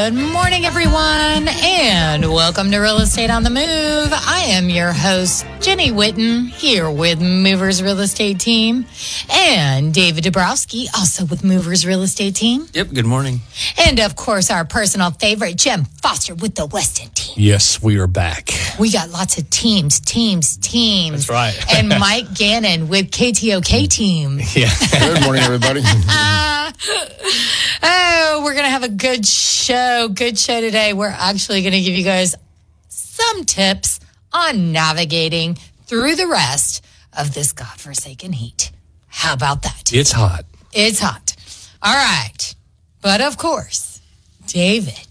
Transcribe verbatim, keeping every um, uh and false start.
Good morning, everyone, and welcome to Real Estate on the Move. I am your host, Jenny Whitten, here with Movers Real Estate Team, and David Dabrowski, also with Movers Real Estate Team. Yep, good morning. And, of course, our personal favorite, Jim Foster with the Weston Team. Yes, we are back. We got lots of teams, teams, teams. That's right. And Mike Gannon with K T O K Team. Yeah. Good morning, everybody. Oh, we're going to have a good show. Good show today. We're actually going to give you guys some tips on navigating through the rest of this godforsaken heat. How about that? It's hot. It's hot. All right. But of course, David,